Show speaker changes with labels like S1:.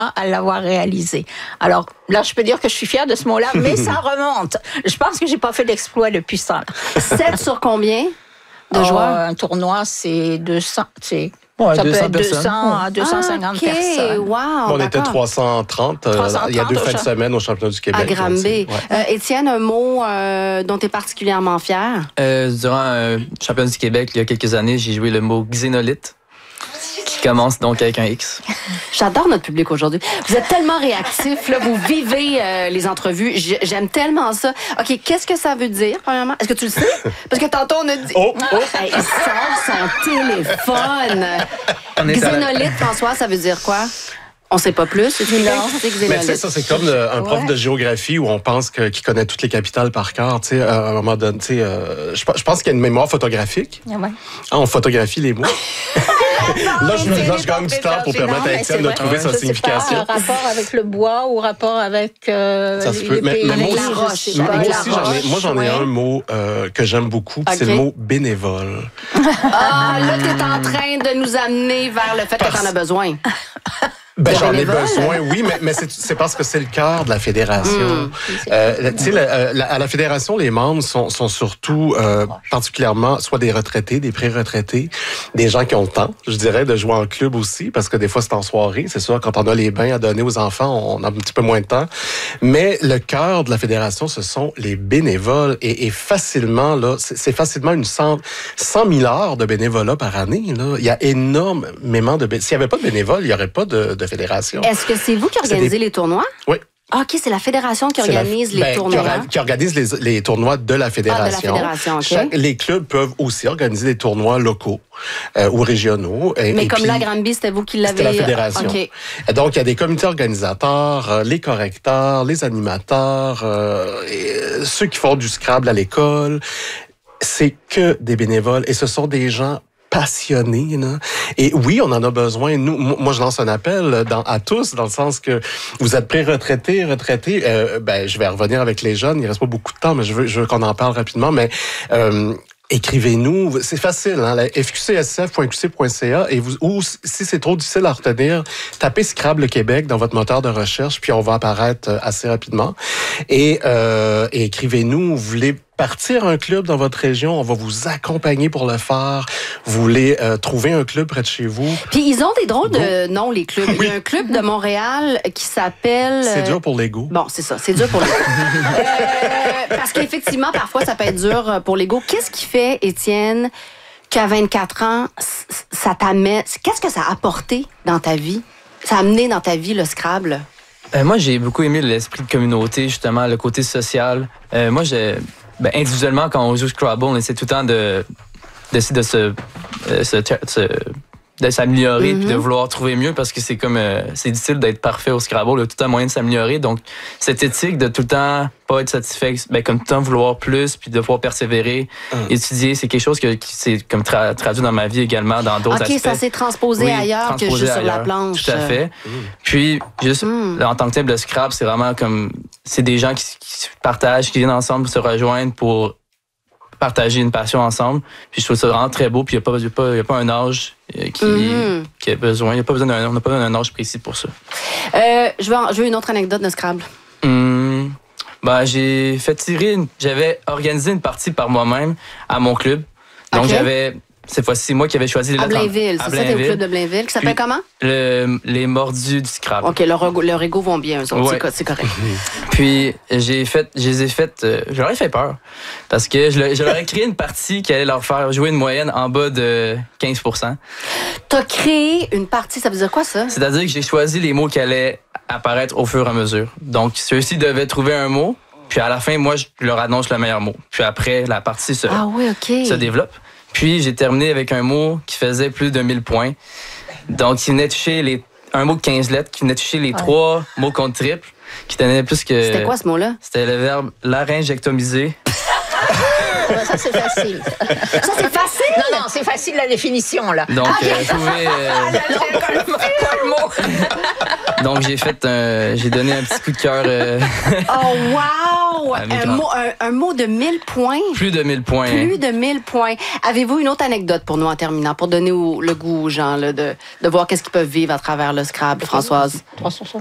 S1: à l'avoir réalisé. Alors là, je peux dire que je suis fière de ce mot-là, mais ça remonte. Je pense que j'ai pas fait d'exploit depuis ça.
S2: 7 sur combien de joueurs?
S1: Un tournoi, c'est 200,
S3: Ouais,
S1: ça
S3: 200
S1: peut être 200
S3: personnes.
S1: à 250 personnes.
S2: Wow,
S4: On était 330. Il y a 2 fins de semaine au championnat du Québec.
S2: À Granby. Étienne, un mot dont tu es particulièrement fier?
S3: Durant un championnat du Québec, il y a quelques années, j'ai joué le mot xénolite, qui commence donc avec un X.
S2: J'adore notre public aujourd'hui. Vous êtes tellement réactifs, là, vous vivez les entrevues. J'aime tellement ça. OK, qu'est-ce que ça veut dire, premièrement? Est-ce que tu le sais? Parce que tantôt, on a dit... Hey, il sort son téléphone. Xénolite, François, ça veut dire quoi? On sait pas plus. C'est une
S4: Mais tu sais, ça, c'est comme un prof de géographie où on pense qu'il connaît toutes les capitales par cœur. Tu sais, à un moment donné, tu sais, je pense qu'il y a une mémoire photographique.
S1: Ouais.
S4: On photographie les mots. Là, je gagne du temps pour permettre à Étienne de trouver sa signification.
S1: Pas, rapport avec le bois ou rapport avec
S4: ça se peut. Mais moi, j'en ai un mot que j'aime beaucoup, c'est le mot bénévole.
S2: Ah, là, t'es en train de nous amener vers le fait que t'en as besoin.
S4: Ben, j'en ai besoin, oui, mais c'est parce que c'est le cœur de la fédération. Tu sais, à la fédération, les membres sont surtout particulièrement soit des retraités, des pré-retraités, des gens qui ont le temps, je dirais, de jouer en club aussi, parce que des fois, c'est en soirée. C'est sûr, quand on a les bains à donner aux enfants, on a un petit peu moins de temps. Mais le cœur de la fédération, ce sont les bénévoles. Et facilement, là, c'est facilement 100 000 heures de bénévolat par année. Là. Il y a énormément de bénévoles. S'il n'y avait pas de bénévoles, il n'y aurait pas de fédération.
S2: Est-ce que c'est vous qui organisez les tournois?
S4: Oui.
S2: OK, c'est la fédération qui organise les tournois.
S4: Qui organise les tournois de la fédération.
S2: De la fédération, OK.
S4: Les clubs peuvent aussi organiser des tournois locaux ou régionaux.
S2: Mais comme là, Granby, c'était vous qui l'avez...
S4: C'était la fédération.
S2: Okay.
S4: Donc, il y a des comités organisateurs, les correcteurs, les animateurs, ceux qui font du Scrabble à l'école. C'est que des bénévoles et ce sont des gens passionnés, là. Et oui, on en a besoin. Moi, je lance un appel à tous, dans le sens que vous êtes pré-retraités, retraités. Je vais revenir avec les jeunes. Il reste pas beaucoup de temps, mais je veux qu'on en parle rapidement. Mais écrivez-nous, c'est facile, hein, la fqcsf.qc.ca ou si c'est trop difficile à retenir, tapez Scrabble Québec dans votre moteur de recherche, puis on va apparaître assez rapidement. Et écrivez-nous, vous voulez partir un club dans votre région, on va vous accompagner pour le faire. Vous voulez trouver un club près de chez vous.
S2: Puis ils ont des drôles de noms, les clubs. Oui. Il y a un club de Montréal qui s'appelle...
S4: C'est dur pour l'ego.
S2: Bon, c'est ça, c'est dur pour l'ego. Parce qu'effectivement, parfois, ça peut être dur pour l'ego. Qu'est-ce qui fait, Étienne, qu'à 24 ans, ça t'amène... Qu'est-ce que ça a apporté dans ta vie? Ça a amené dans ta vie le Scrabble?
S3: Moi, j'ai beaucoup aimé l'esprit de communauté, justement, le côté social. Moi, individuellement, quand on joue Scrabble, on essaie tout le temps d'essayer de s'améliorer puis de vouloir trouver mieux parce que c'est comme c'est difficile d'être parfait au Scrabble, il y a tout le temps moyen de s'améliorer. Donc cette éthique de tout le temps pas être satisfait, comme tout le temps vouloir plus puis de pouvoir persévérer, étudier, c'est quelque chose qui s'est comme traduit dans ma vie également dans d'autres aspects.
S2: OK, ça s'est transposé ailleurs que juste sur la planche.
S3: Tout à fait. Puis juste en tant que tel, le Scrabble, c'est vraiment comme c'est des gens qui se partagent, qui viennent ensemble se rejoindre pour partager une passion ensemble. Puis je trouve ça vraiment très beau. Puis il n'y a pas un âge qui a besoin. On n'a pas besoin d'un âge précis pour ça.
S2: Je veux une autre anecdote de Scrabble.
S3: J'avais organisé une partie par moi-même à mon club. Donc cette fois-ci, moi qui avais choisi les lettres.
S2: À Blainville, c'est ça, t'es au club de Blainville. Qui s'appelle comment?
S3: Les Mordus du Scrabble.
S2: OK, leur ego vont bien, eux autres, c'est correct.
S3: Puis, j'aurais fait peur. Parce que je leur ai créé une partie qui allait leur faire jouer une moyenne en bas de 15%.
S2: T'as créé une partie, ça veut dire quoi, ça?
S3: C'est-à-dire que j'ai choisi les mots qui allaient apparaître au fur et à mesure. Donc, ceux-ci devaient trouver un mot. Puis, à la fin, moi, je leur annonce le meilleur mot. Puis après, la partie se développe. Puis, j'ai terminé avec un mot qui faisait plus de 1000 points. Donc, il venait toucher un mot de 15 lettres, qui venait toucher les 3 mots contre triple, qui donnait plus que...
S2: C'était quoi, ce mot-là?
S3: C'était le verbe laryngectomiser.
S1: ça c'est facile.
S2: Ça, c'est facile?
S1: Non, c'est facile la définition, là.
S3: Donc, pas le mot. Donc, j'ai donné un petit coup de cœur.
S2: Oh, wow! Un mot de 1000 points.
S3: Plus de 1000 points.
S2: Plus de 1000 points. Avez-vous une autre anecdote pour nous en terminant, pour donner le goût aux gens là, de voir qu'est-ce qu'ils peuvent vivre à travers le Scrabble, Françoise? 360.